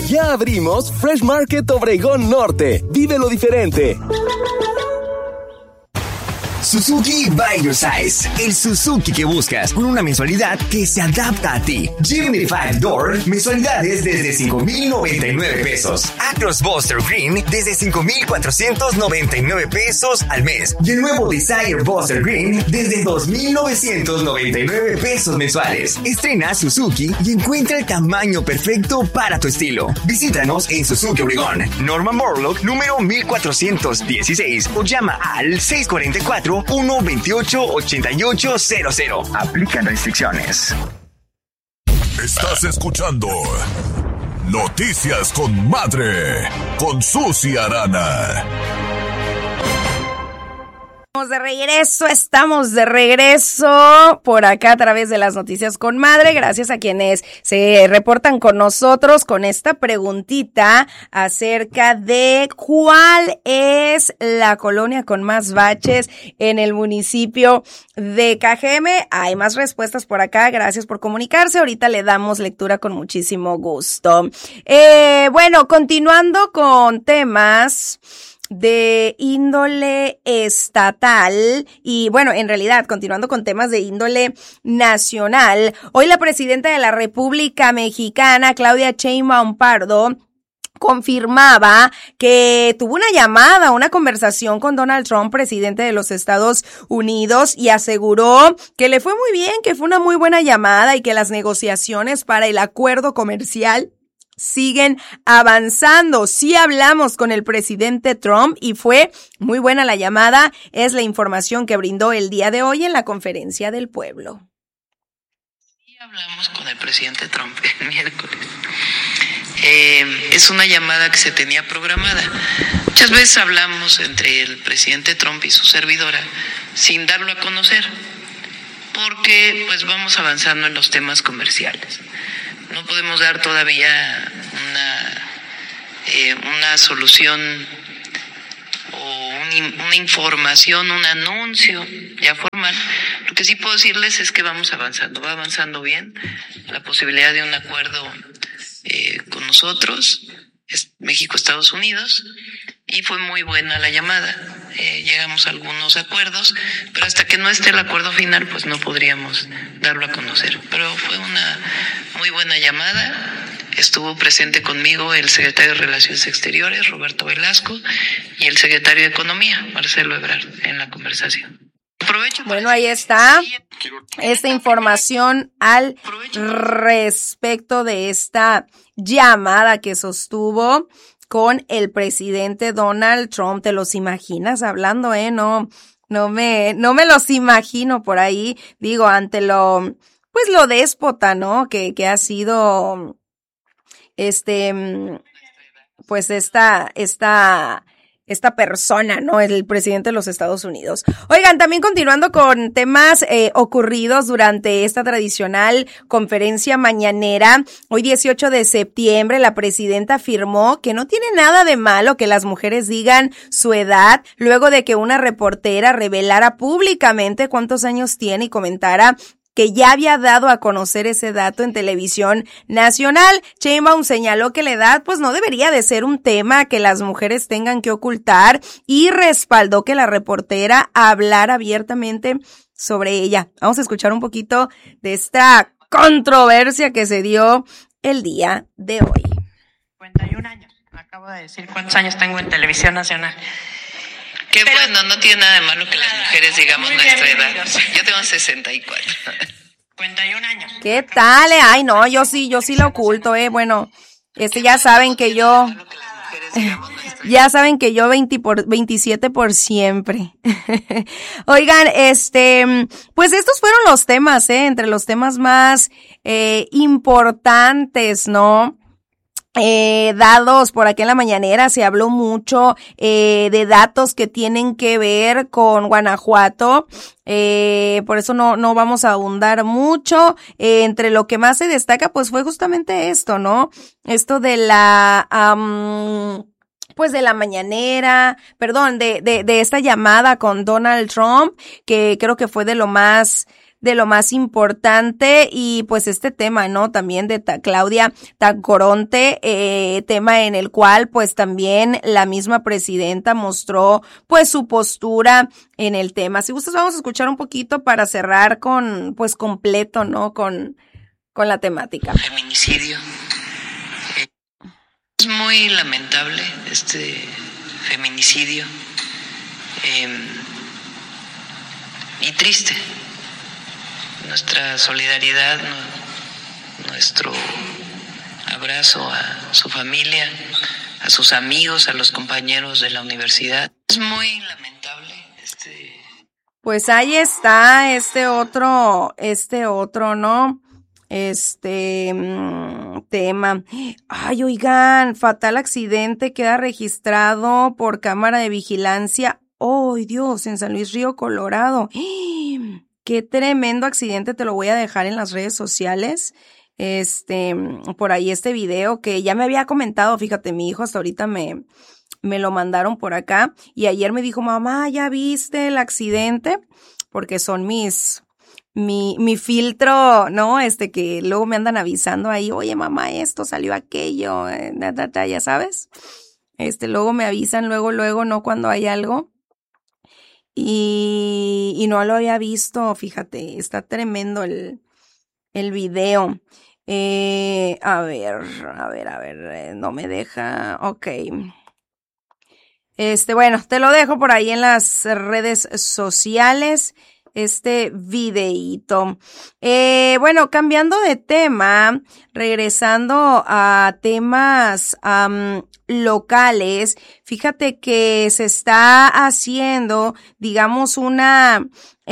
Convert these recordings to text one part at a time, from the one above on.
Ya abrimos Fresh Market Obregón Norte. Vive lo diferente. Suzuki by your size. El Suzuki que buscas con una mensualidad que se adapta a ti. Jimny 5-Door, mensualidades desde 5,099 pesos. Acros Buster Green desde 5,499 pesos al mes. Y el nuevo Desire Buster Green desde 2,999 pesos mensuales. Estrena Suzuki y encuentra el tamaño perfecto para tu estilo. Visítanos en Suzuki Obregón, Norman Borlaug, número 1416, o llama al 644-128-8800. Aplican restricciones. Estás escuchando Noticias con Madre, con Susi Arana. Estamos de regreso por acá a través de las Noticias con Madre. Gracias a quienes se reportan con nosotros con esta preguntita acerca de cuál es la colonia con más baches en el municipio de Cajeme. Hay más respuestas por acá. Gracias por comunicarse. Ahorita le damos lectura con muchísimo gusto. Bueno, continuando con temas de índole estatal y bueno, en realidad, continuando con temas de índole nacional, hoy la presidenta de la República Mexicana, Claudia Sheinbaum Pardo, confirmaba que tuvo una conversación con Donald Trump, presidente de los Estados Unidos, y aseguró que le fue muy bien, que fue una muy buena llamada y que las negociaciones para el acuerdo comercial siguen avanzando. Sí hablamos con el presidente Trump y fue muy buena la llamada. Es la información que brindó el día de hoy en la Conferencia del Pueblo. Sí hablamos con el presidente Trump el miércoles. Es una llamada que se tenía programada. Muchas veces hablamos entre el presidente Trump y su servidora sin darlo a conocer, porque pues vamos avanzando en los temas comerciales. No podemos dar todavía una solución o una información, un anuncio ya formal. Lo que sí puedo decirles es que vamos avanzando, va avanzando bien. La posibilidad de un acuerdo con nosotros, es México, Estados Unidos, y fue muy buena la llamada. Llegamos a algunos acuerdos, pero hasta que no esté el acuerdo final, pues no podríamos darlo a conocer. Pero fue una muy buena llamada. Estuvo presente conmigo el secretario de Relaciones Exteriores, Roberto Velasco, y el secretario de Economía, Marcelo Ebrard, en la conversación. Bueno, ahí está esta información al respecto de esta llamada que sostuvo con el presidente Donald Trump. ¿Te los imaginas hablando, No me los imagino por ahí, digo, ante lo déspota, ¿no? Que ha sido, pues esta persona, ¿no? El presidente de los Estados Unidos. Oigan, también continuando con temas ocurridos durante esta tradicional conferencia mañanera, hoy 18 de septiembre, la presidenta afirmó que no tiene nada de malo que las mujeres digan su edad, luego de que una reportera revelara públicamente cuántos años tiene y comentara que ya había dado a conocer ese dato en televisión nacional. Sheinbaum señaló que la edad pues no debería de ser un tema que las mujeres tengan que ocultar y respaldó que la reportera hablara abiertamente sobre ella. Vamos a escuchar un poquito de esta controversia que se dio el día de hoy. 51 años, acabo de decir cuántos años tengo en televisión nacional. Qué bueno, no tiene nada de malo que las mujeres digamos nuestra edad. Yo tengo 64. 51 años. ¿Qué tal? Ay, no, yo sí lo oculto, Bueno, ya saben que yo 27 por siempre. Oigan, pues estos fueron los temas, entre los temas más importantes, ¿no? Dados por aquí en la mañanera. Se habló mucho de datos que tienen que ver con Guanajuato, por eso no vamos a abundar mucho. Entre lo que más se destaca pues fue justamente esto, ¿no? Esto de la pues de la mañanera, perdón, de esta llamada con Donald Trump, que creo que fue de lo más de lo más importante y pues este tema, ¿no? También de Claudia Tacoronte, tema en el cual pues también la misma presidenta mostró pues su postura en el tema. Si gustas vamos a escuchar un poquito para cerrar con pues completo, ¿no? Con la temática. Feminicidio. Es muy lamentable este feminicidio y triste. Nuestra solidaridad, nuestro abrazo a su familia, a sus amigos, a los compañeros de la universidad. Es muy lamentable Pues ahí está este otro, ¿no? Tema. Ay, oigan, fatal accidente queda registrado por cámara de vigilancia. ¡Ay, Dios! En San Luis Río Colorado. Qué tremendo accidente, te lo voy a dejar en las redes sociales. Por ahí este video que ya me había comentado, fíjate, mi hijo hasta ahorita me lo mandaron por acá y ayer me dijo, mamá, ¿ya viste el accidente? Porque son mi filtro, ¿no? Que luego me andan avisando ahí, oye, mamá, esto salió aquello, ya sabes. Luego me avisan, luego, ¿no? Cuando hay algo. Y no lo había visto, fíjate, está tremendo el video. A ver, no me deja, ok. Bueno, te lo dejo por ahí en las redes sociales, videíto. Bueno, cambiando de tema, regresando a temas locales, fíjate que se está haciendo, digamos, una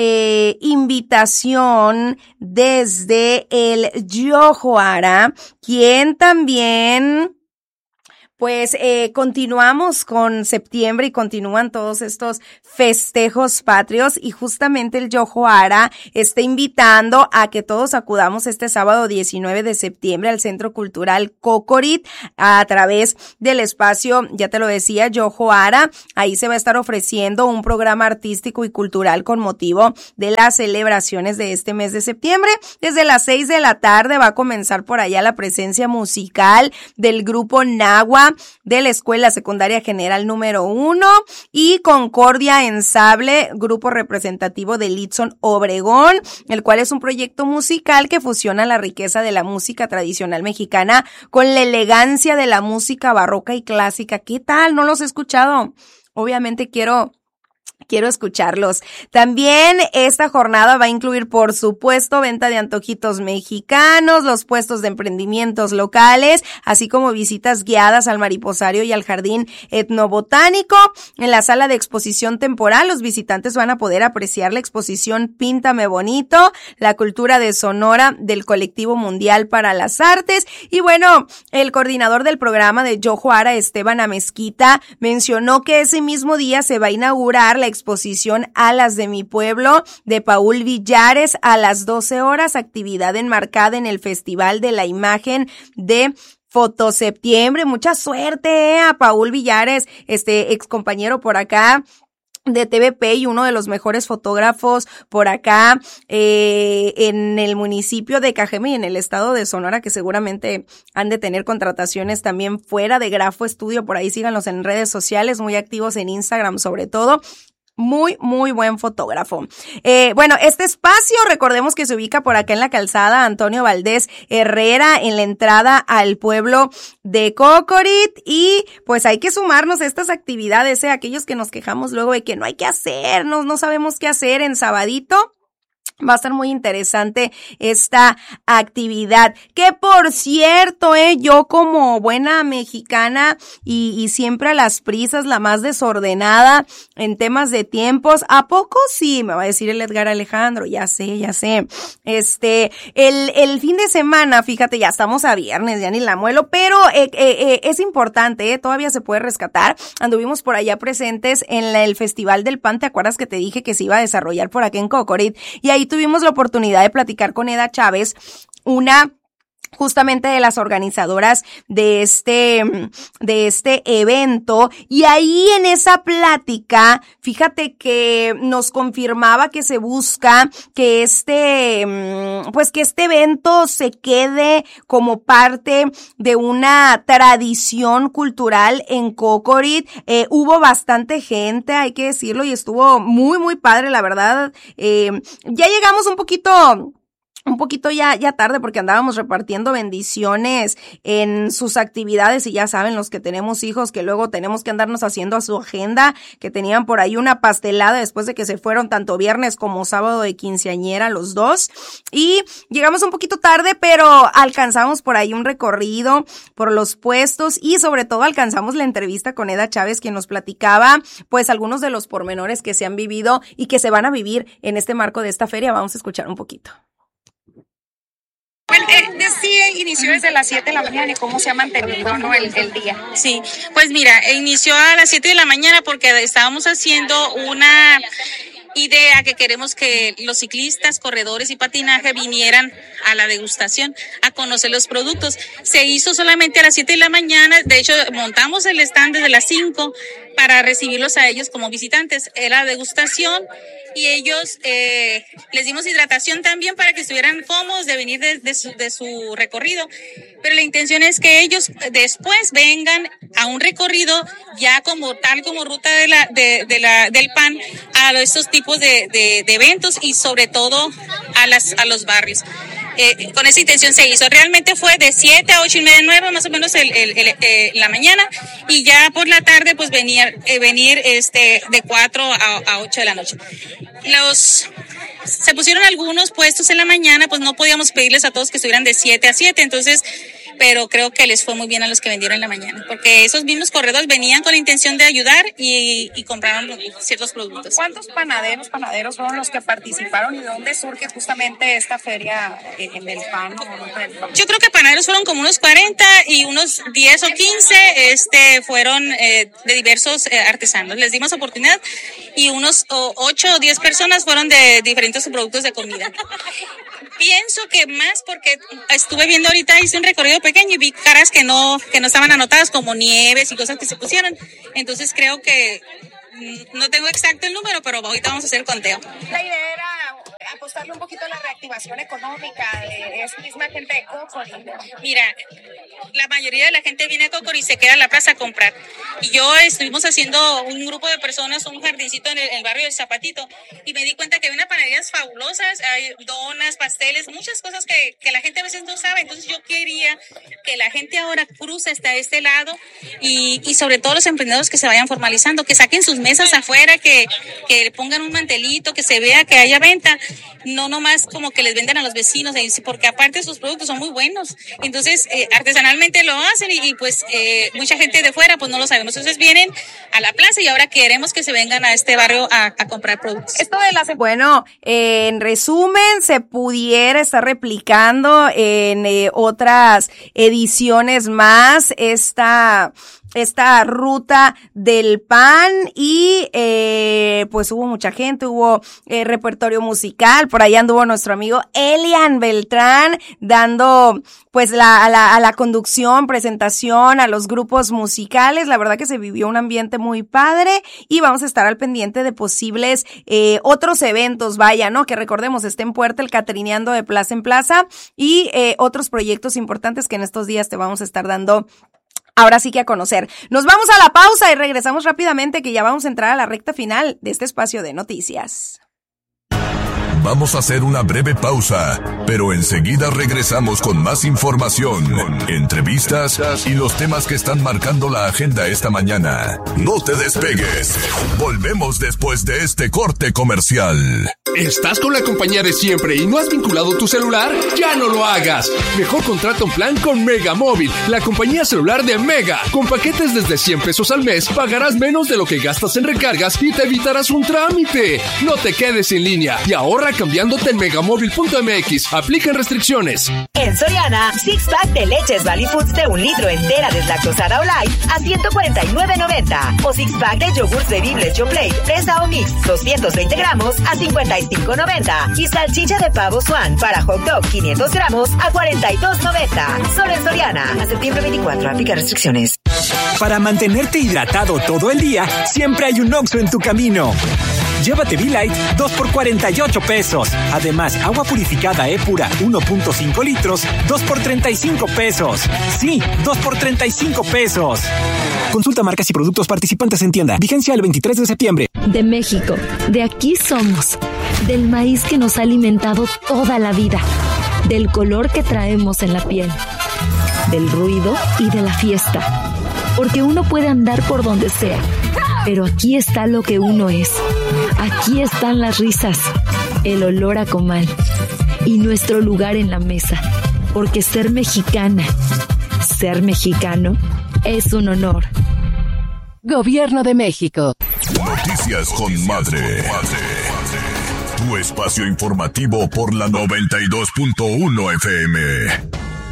invitación desde el Yojoara, quien también pues continuamos con septiembre y continúan todos estos festejos patrios y justamente el Yojoara está invitando a que todos acudamos este sábado 19 de septiembre al Centro Cultural Cocorit a través del espacio, ya te lo decía, Yojoara. Ahí se va a estar ofreciendo un programa artístico y cultural con motivo de las celebraciones de este mes de septiembre. Desde las 6 de la tarde va a comenzar por allá la presencia musical del grupo Nahua de la Escuela Secundaria General número 1 y Concordia en Sable, grupo representativo de Litson Obregón, el cual es un proyecto musical que fusiona la riqueza de la música tradicional mexicana con la elegancia de la música barroca y clásica. ¿Qué tal? ¿No los he escuchado? Obviamente quiero escucharlos. También esta jornada va a incluir, por supuesto, venta de antojitos mexicanos, los puestos de emprendimientos locales, así como visitas guiadas al mariposario y al jardín etnobotánico. En la sala de exposición temporal, los visitantes van a poder apreciar la exposición Píntame Bonito, la cultura de Sonora del Colectivo Mundial para las Artes. Y bueno, el coordinador del programa de Yojoara, Esteban Amezquita, mencionó que ese mismo día se va a inaugurar la exposición Alas de mi Pueblo de Paul Villares a las 12 horas, actividad enmarcada en el Festival de la Imagen de Fotoseptiembre. Mucha suerte a Paul Villares, ex compañero por acá de TVP y uno de los mejores fotógrafos por acá en el municipio de Cajeme y en el estado de Sonora, que seguramente han de tener contrataciones también fuera de Grafo Estudio. Por ahí síganlos en redes sociales, muy activos en Instagram sobre todo. Muy, muy buen fotógrafo. Bueno, este espacio, recordemos que se ubica por acá en la calzada Antonio Valdés Herrera, en la entrada al pueblo de Cocorit, y pues hay que sumarnos a estas actividades, aquellos que nos quejamos luego de que no hay que hacer, no sabemos qué hacer en sabadito. Va a estar muy interesante esta actividad, que por cierto, yo como buena mexicana y siempre a las prisas, la más desordenada en temas de tiempos, ¿a poco sí? Me va a decir el Edgar Alejandro, ya sé. El fin de semana, fíjate, ya estamos a viernes, ya ni la muelo, pero es importante, todavía se puede rescatar. Anduvimos por allá presentes en el Festival del Pan, ¿te acuerdas que te dije que se iba a desarrollar por acá en Cocorit? Y ahí tuvimos la oportunidad de platicar con Eda Chávez, una justamente de las organizadoras de este evento, y ahí en esa plática, fíjate que nos confirmaba que se busca que este evento se quede como parte de una tradición cultural en Cocorit. Hubo bastante gente, hay que decirlo, y estuvo muy, muy padre, la verdad. Ya llegamos un poquito ya tarde porque andábamos repartiendo bendiciones en sus actividades, y ya saben los que tenemos hijos que luego tenemos que andarnos haciendo a su agenda, que tenían por ahí una pastelada después de que se fueron tanto viernes como sábado de quinceañera los dos, y llegamos un poquito tarde, pero alcanzamos por ahí un recorrido por los puestos, y sobre todo alcanzamos la entrevista con Eda Chávez, quien nos platicaba pues algunos de los pormenores que se han vivido y que se van a vivir en este marco de esta feria. Vamos a escuchar un poquito. Bueno, sí, inició desde las 7 de la mañana y cómo se ha mantenido, ¿no? el día. Sí, pues mira, inició a las 7 de la mañana porque estábamos haciendo una idea que queremos que los ciclistas, corredores y patinaje vinieran a la degustación a conocer los productos. Se hizo solamente a las 7 de la mañana, de hecho montamos el stand desde las 5 para recibirlos a ellos como visitantes. Era degustación y ellos les dimos hidratación también para que estuvieran cómodos de venir de su recorrido. Pero la intención es que ellos después vengan a un recorrido ya como ruta del pan a estos tipos de eventos y sobre todo a los barrios. Con esa intención se hizo. Realmente fue de 7 a 8 y media, 9 más o menos la mañana, y ya por la tarde pues venir de 4 a 8 de la noche. Se pusieron algunos puestos en la mañana, pues no podíamos pedirles a todos que estuvieran de 7 a 7, entonces, pero creo que les fue muy bien a los que vendieron en la mañana, porque esos mismos corredores venían con la intención de ayudar y compraron ciertos productos. ¿Cuántos panaderos fueron los que participaron y de dónde surge justamente esta feria en el pan? Yo creo que panaderos fueron como unos 40 y unos 10 o 15 fueron de diversos artesanos. Les dimos oportunidad y unos 8 o 10 personas fueron de diferentes productos de comida. Pienso que más porque estuve viendo ahorita, hice un recorrido pequeño y vi caras que no estaban anotadas, como nieves y cosas que se pusieron. Entonces creo que no tengo exacto el número, pero ahorita vamos a hacer el conteo. La idea era apostarle un poquito a la reactivación económica de esa misma gente de Cocorit. Mira, la mayoría de la gente viene a Cocorit y se queda en la plaza a comprar. Y yo estuvimos haciendo un grupo de personas, un jardincito en el barrio del Zapatito, y me di cuenta que había unas panaderías fabulosas, hay donas, pasteles, muchas cosas que la gente a veces no sabe. Entonces yo quería que la gente ahora cruce hasta este lado y sobre todo los emprendedores que se vayan formalizando, que saquen sus mesas afuera, que le pongan un mantelito, que se vea que haya venta, no nomás como que les vendan a los vecinos, porque aparte sus productos son muy buenos. Entonces artesanalmente lo hacen y pues mucha gente de fuera pues no lo sabemos. Entonces vienen a la plaza y ahora queremos que se vengan a este barrio a comprar productos. Bueno, en resumen, se pudiera estar replicando en otras ediciones más esta ruta del pan y pues hubo mucha gente, hubo repertorio musical, por ahí anduvo nuestro amigo Elian Beltrán dando pues a la conducción, presentación a los grupos musicales. La verdad que se vivió un ambiente muy padre y vamos a estar al pendiente de posibles otros eventos, vaya, ¿no? Que recordemos, está en puerta el Catrineando de Plaza en Plaza y otros proyectos importantes que en estos días te vamos a estar dando ahora sí que a conocer. Nos vamos a la pausa y regresamos rápidamente, que ya vamos a entrar a la recta final de este espacio de noticias. Vamos a hacer una breve pausa, pero enseguida regresamos con más información, entrevistas y los temas que están marcando la agenda esta mañana. No te despegues. Volvemos después de este corte comercial. ¿Estás con la compañía de siempre y no has vinculado tu celular? ¡Ya no lo hagas! Mejor contrata un plan con Mega Móvil, la compañía celular de Mega. Con paquetes desde 100 pesos al mes, pagarás menos de lo que gastas en recargas y te evitarás un trámite. No te quedes en línea y ahorra cambiándote en megamóvil.mx. Aplican restricciones. En Soriana, Six Pack de leches Valley Foods de 1 litro entera deslactosada o light a $149.90. O Six Pack de yogurts bebibles Yoplait, fresa o mix, 220 gramos a $59.90. $35.90 y salchicha de pavo Swan para hot dog 500 gramos a $42.90. Solo en Soriana. A septiembre 24. Aplica restricciones. Para mantenerte hidratado todo el día, siempre hay un Oxxo en tu camino. Llévate V-Light 2 por $48. Además, agua purificada Epura 1.5 litros, 2 por $35. Sí, 2 por $35. Consulta marcas y productos participantes en tienda. Vigencia el 23 de septiembre. De México, de aquí somos. Del maíz que nos ha alimentado toda la vida. Del color que traemos en la piel. Del ruido y de la fiesta. Porque uno puede andar por donde sea, pero aquí está lo que uno es. Aquí están las risas, el olor a comal y nuestro lugar en la mesa. Porque ser mexicana, ser mexicano, es un honor. Gobierno de México. Noticias con Madre. Tu espacio informativo por la 92.1 FM.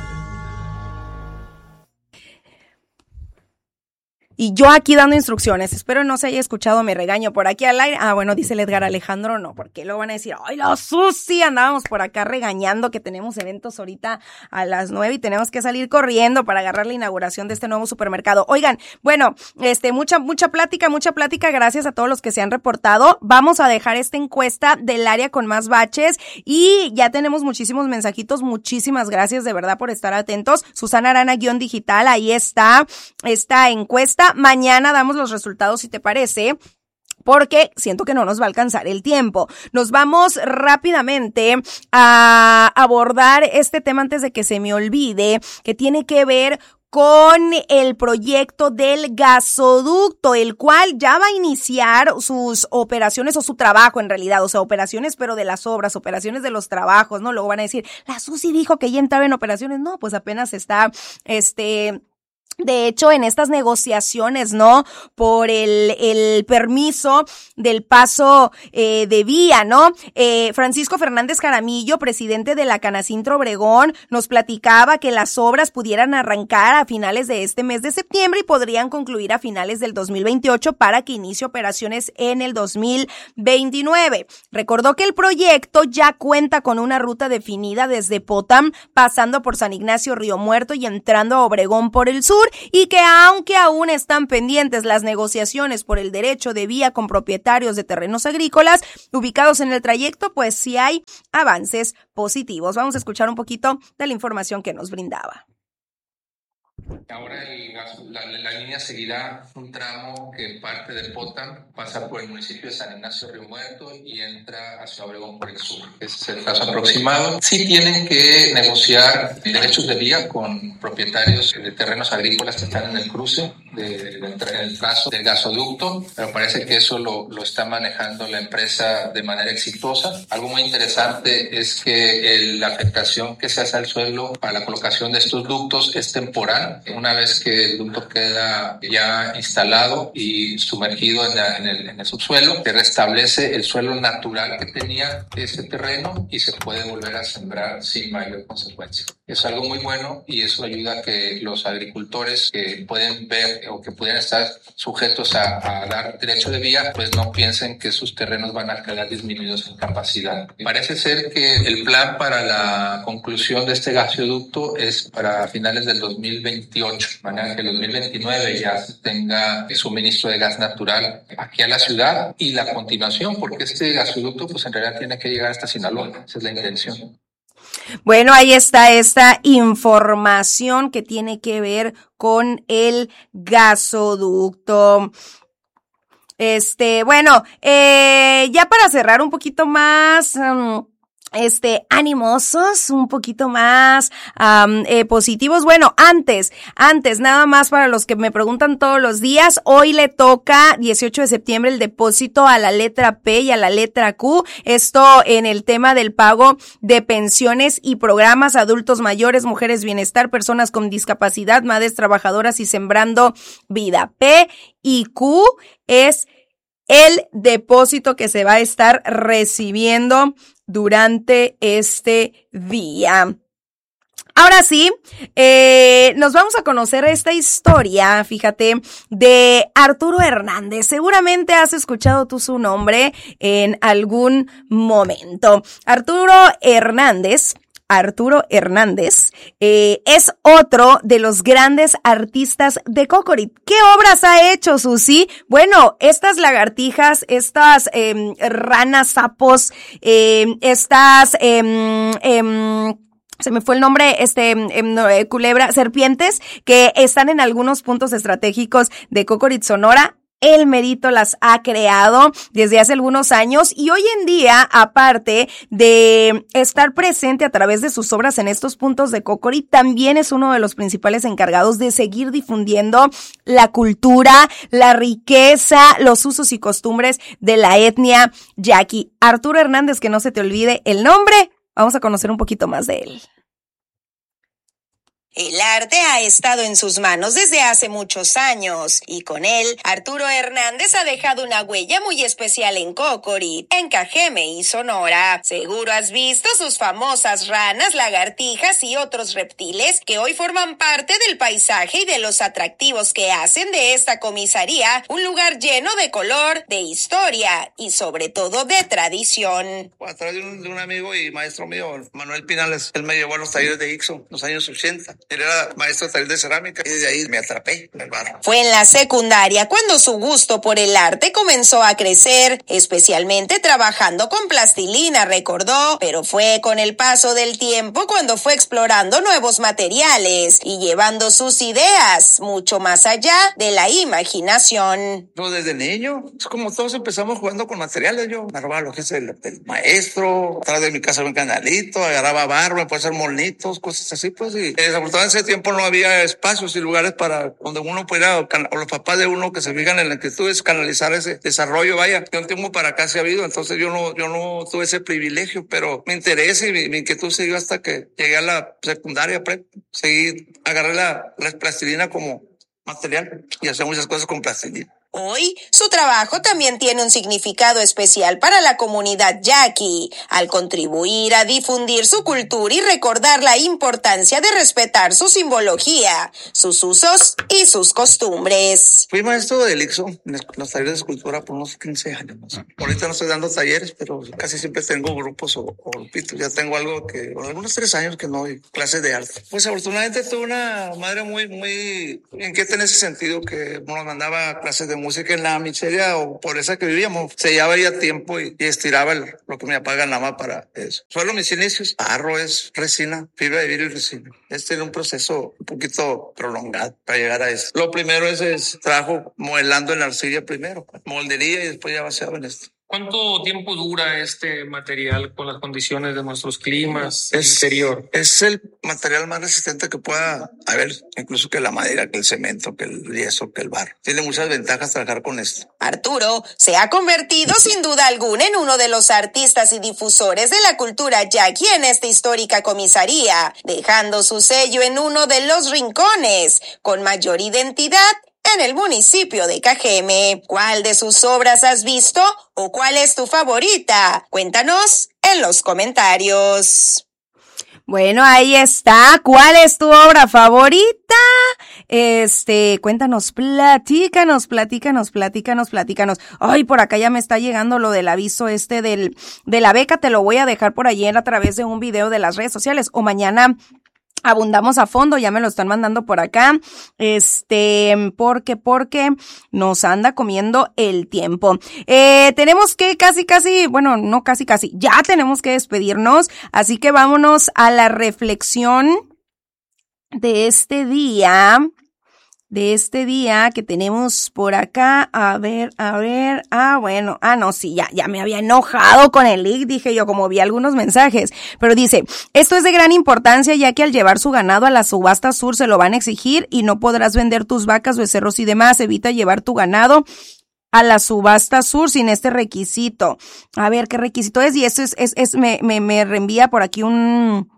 Y yo aquí dando instrucciones. Espero no se haya escuchado mi regaño por aquí al aire. Ah, bueno, dice el Edgar Alejandro, no, porque luego van a decir, ¡ay, la Susi! Andábamos por acá regañando que tenemos eventos ahorita a las 9 y tenemos que salir corriendo para agarrar la inauguración de este nuevo supermercado. Oigan, bueno, mucha plática. Gracias a todos los que se han reportado. Vamos a dejar esta encuesta del área con más baches y ya tenemos muchísimos mensajitos. Muchísimas gracias de verdad por estar atentos. Susana Arana _digital, ahí está esta encuesta. Mañana damos los resultados, si te parece, porque siento que no nos va a alcanzar el tiempo. Nos vamos rápidamente a abordar este tema antes de que se me olvide, que tiene que ver con el proyecto del gasoducto, el cual ya va a iniciar sus operaciones o su trabajo en realidad, o sea, operaciones pero de las obras, operaciones de los trabajos, ¿no? Luego van a decir, la Susi dijo que ya entraba en operaciones. No, pues apenas está, de hecho, en estas negociaciones, ¿no? Por el permiso del paso de vía, ¿no? Francisco Fernández Jaramillo, presidente de la Canacintro Obregón, nos platicaba que las obras pudieran arrancar a finales de este mes de septiembre y podrían concluir a finales del 2028 para que inicie operaciones en el 2029. Recordó que el proyecto ya cuenta con una ruta definida desde Potam, pasando por San Ignacio, Río Muerto y entrando a Obregón por el sur, y que aunque aún están pendientes las negociaciones por el derecho de vía con propietarios de terrenos agrícolas ubicados en el trayecto, pues sí hay avances positivos. Vamos a escuchar un poquito de la información que nos brindaba. Ahora la línea seguirá un tramo que parte de Potam, pasa por el municipio de San Ignacio Río Muerto y entra hacia Obregón por el sur. Ese es el caso aproximado. Sí tienen que negociar derechos de vía con propietarios de terrenos agrícolas que están en el cruce en el trazo del gasoducto, pero parece que eso lo está manejando la empresa de manera exitosa. Algo muy interesante es que la afectación que se hace al suelo para la colocación de estos ductos es temporal. Una vez que el ducto queda ya instalado y sumergido en el subsuelo, se restablece el suelo natural que tenía ese terreno y se puede volver a sembrar sin mayor consecuencia. Es algo muy bueno y eso ayuda a que los agricultores que pueden ver o que pudieran estar sujetos a dar derecho de vía, pues no piensen que sus terrenos van a quedar disminuidos en capacidad. Parece ser que el plan para la conclusión de este gasoducto es para finales del 2028, de manera que el 2029 ya se tenga suministro de gas natural aquí a la ciudad y la continuación, porque este gasoducto pues en realidad tiene que llegar hasta Sinaloa, esa es la intención. Bueno, ahí está esta información que tiene que ver con el gasoducto. Bueno, ya para cerrar un poquito más, animosos, un poquito más positivos. Bueno, antes, nada más para los que me preguntan todos los días, hoy le toca 18 de septiembre el depósito a la letra P y a la letra Q, esto en el tema del pago de pensiones y programas, adultos mayores, mujeres bienestar, personas con discapacidad, madres trabajadoras y sembrando vida. P y Q es el depósito que se va a estar recibiendo durante este día. ahora sí, nos vamos a conocer esta historia, fíjate, de Arturo Hernández. Seguramente has escuchado tú su nombre en algún momento. Arturo Hernández es otro de los grandes artistas de Cocorit. ¿Qué obras ha hecho, Susi? Bueno, estas lagartijas, estas ranas, sapos, se me fue el nombre, culebra, serpientes, que están en algunos puntos estratégicos de Cocorit, Sonora. Él merito las ha creado desde hace algunos años y hoy en día, aparte de estar presente a través de sus obras en estos puntos de Cocorit, también es uno de los principales encargados de seguir difundiendo la cultura, la riqueza, los usos y costumbres de la etnia yaqui. Arturo Hernández, que no se te olvide el nombre, vamos a conocer un poquito más de él. El arte ha estado en sus manos desde hace muchos años y con él, Arturo Hernández ha dejado una huella muy especial en Cocorit, en Cajeme y Sonora. Seguro has visto sus famosas ranas, lagartijas y otros reptiles que hoy forman parte del paisaje y de los atractivos que hacen de esta comisaría un lugar lleno de color, de historia y sobre todo de tradición. A través de un amigo y maestro mío, Manuel Pinales, él me llevó a los talleres de Ixo en los años 80. Él era maestro de taller de cerámica y de ahí me atrapé en el barro. Fue en la secundaria cuando su gusto por el arte comenzó a crecer, especialmente trabajando con plastilina, recordó, pero fue con el paso del tiempo cuando fue explorando nuevos materiales y llevando sus ideas mucho más allá de la imaginación. Yo desde niño, es como todos empezamos jugando con materiales. Yo agarraba lo que es el maestro, atrás de mi casa había un canalito, agarraba barro, me puede hacer molnitos, cosas así, pues, y desafortunadamente en ese tiempo no había espacios y lugares para donde uno pudiera, o los papás de uno que se fijan en la inquietud, es canalizar ese desarrollo. Vaya, de un tiempo para acá se ha habido, entonces yo no tuve ese privilegio, pero mi interés y mi inquietud siguió hasta que llegué a la secundaria, agarré la plastilina como material y hacía muchas cosas con plastilina. Hoy, su trabajo también tiene un significado especial para la comunidad yaqui, al contribuir a difundir su cultura y recordar la importancia de respetar su simbología, sus usos y sus costumbres. Fui maestro del Ixo en los talleres de escultura por unos 15 años. Ahorita no estoy dando talleres, pero casi siempre tengo grupos o grupitos. Ya tengo algunos 3 años que no doy clases de arte. Pues afortunadamente tuve una madre muy inquieta en ese sentido, que nos mandaba clases de música en la miseria o pobreza que vivíamos. Se llevaba ya tiempo y estiraba lo que me apagan nada más para eso. Fueron mis inicios. Barro es resina, fibra de vidrio y resina. Tiene un proceso un poquito prolongado para llegar a eso. Lo primero es trabajo modelando en arcilla primero, moldería y después ya vaciado en esto. ¿Cuánto tiempo dura este material con las condiciones de nuestros climas interior? Es el material más resistente que pueda haber, incluso que la madera, que el cemento, que el yeso, que el barro. Tiene muchas ventajas trabajar con esto. Arturo se ha convertido sin duda alguna en uno de los artistas y difusores de la cultura yaqui en esta histórica comisaría, dejando su sello en uno de los rincones con mayor identidad en el municipio de Cajeme. ¿Cuál de sus obras has visto o cuál es tu favorita? Cuéntanos en los comentarios. Bueno, ahí está. ¿Cuál es tu obra favorita? Cuéntanos, platícanos. Ay, por acá ya me está llegando lo del aviso de la beca. Te lo voy a dejar por allí a través de un video de las redes sociales o mañana abundamos a fondo, ya me lo están mandando por acá, porque nos anda comiendo el tiempo. Tenemos que casi, ya tenemos que despedirnos, así que vámonos a la reflexión de este día que tenemos por acá. A ver, ya me había enojado con el link, dije yo, como vi algunos mensajes, pero dice, esto es de gran importancia ya que al llevar su ganado a la subasta sur se lo van a exigir y no podrás vender tus vacas, becerros y demás, evita llevar tu ganado a la subasta sur sin este requisito. A ver qué requisito es, y eso me reenvía por aquí un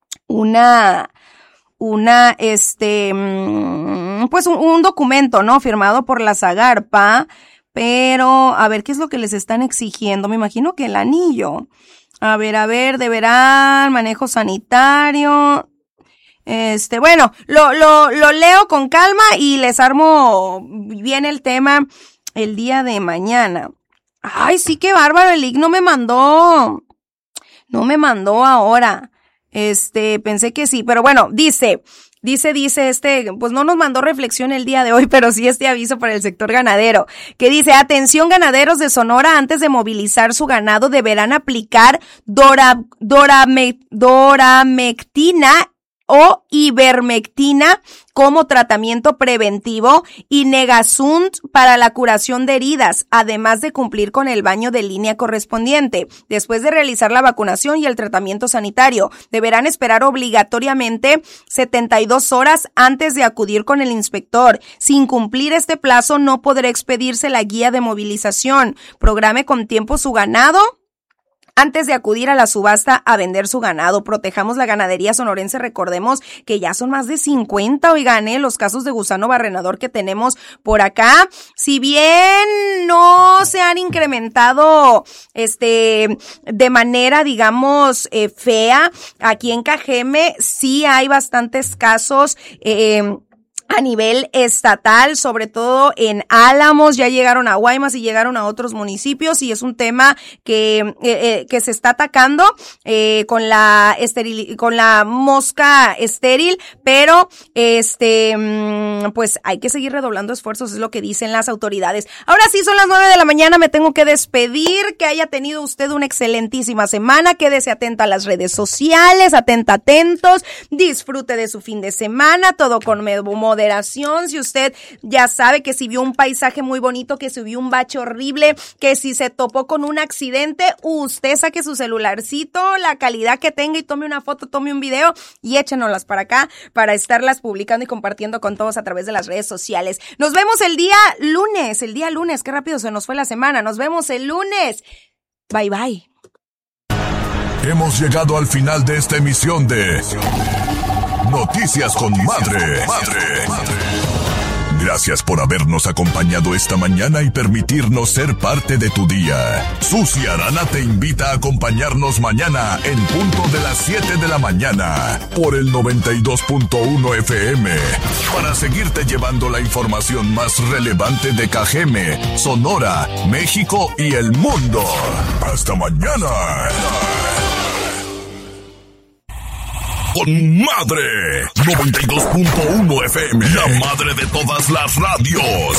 documento, ¿no? Firmado por la Zagarpa, pero a ver qué es lo que les están exigiendo. Me imagino que el anillo. A ver, deberán manejo sanitario. Bueno, lo leo con calma y les armo bien el tema el día de mañana. Ay, sí, qué bárbaro, el IC no me mandó ahora. Pensé que sí, pero bueno, dice, pues no nos mandó reflexión el día de hoy, pero sí este aviso para el sector ganadero, que dice, atención ganaderos de Sonora, antes de movilizar su ganado deberán aplicar doramectina o ivermectina como tratamiento preventivo y Negasunt para la curación de heridas, además de cumplir con el baño de línea correspondiente. Después de realizar la vacunación y el tratamiento sanitario, deberán esperar obligatoriamente 72 horas antes de acudir con el inspector. Sin cumplir este plazo, no podrá expedirse la guía de movilización. Programe con tiempo su ganado antes de acudir a la subasta a vender su ganado. Protejamos la ganadería sonorense. Recordemos que ya son más de 50, oigan, los casos de gusano barrenador que tenemos por acá. Si bien no se han incrementado, de manera, digamos, fea, aquí en Cajeme sí hay bastantes casos, a nivel estatal, sobre todo en Álamos, ya llegaron a Guaymas y llegaron a otros municipios y es un tema que se está atacando con la mosca estéril, pero pues hay que seguir redoblando esfuerzos, es lo que dicen las autoridades. Ahora sí, son las 9 de la mañana, me tengo que despedir, que haya tenido usted una excelentísima semana, quédese atenta a las redes sociales, atentos, disfrute de su fin de semana, todo con moderación. Si usted ya sabe que si vio un paisaje muy bonito, que si vio un bache horrible, que si se topó con un accidente, usted saque su celularcito, la calidad que tenga y tome una foto, tome un video y échenoslas para acá para estarlas publicando y compartiendo con todos a través de las redes sociales. Nos vemos el día lunes, qué rápido se nos fue la semana, nos vemos el lunes. Bye bye. Hemos llegado al final de esta emisión de Noticias con Madre. Gracias por habernos acompañado esta mañana y permitirnos ser parte de tu día. Susi Arana te invita a acompañarnos mañana en punto de las 7 de la mañana por el 92.1 FM para seguirte llevando la información más relevante de Cajeme, Sonora, México y el mundo. Hasta mañana. Con Madre 92.1 FM, la madre de todas las radios.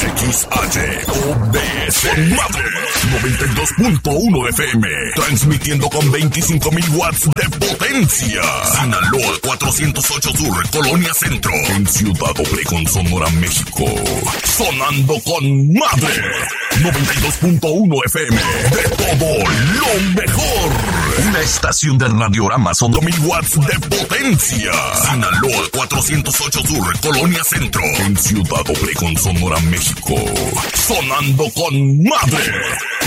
XHOBS Con Madre 92.1 FM, transmitiendo con 25,000 watts de potencia. Sinaloa 408 Sur, Colonia Centro, en Ciudad Obregón, Sonora, México. Sonando con Madre 92.1 FM, de todo lo mejor. Una estación de Radiorama, son 2,000 watts de potencia. Sinaloa 408 Sur, Colonia Centro, en Ciudad Obregón, Sonora, México. Sonando con Madre.